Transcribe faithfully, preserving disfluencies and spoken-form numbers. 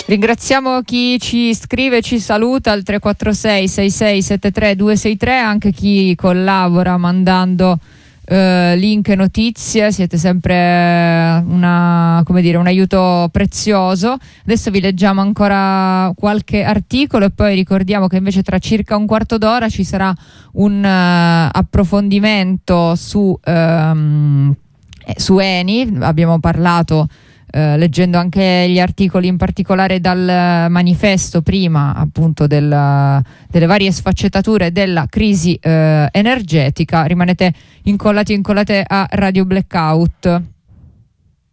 Ringraziamo chi ci scrive e ci saluta al tre quattro sei sei sei sette tre due sei tre, anche chi collabora mandando eh, link e notizie. Siete sempre una, come dire, un aiuto prezioso. Adesso vi leggiamo ancora qualche articolo e poi ricordiamo che invece tra circa un quarto d'ora ci sarà un uh, approfondimento su, um, su Eni. Abbiamo parlato Uh, leggendo anche gli articoli in particolare dal manifesto prima, appunto del, delle varie sfaccettature della crisi uh, energetica. Rimanete incollati e incollate a Radio Blackout.